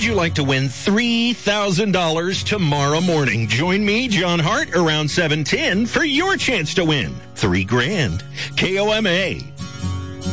you like to win $3,000 tomorrow morning? Join me, John Hart, around 7:10 for your chance to win $3,000. KOMA.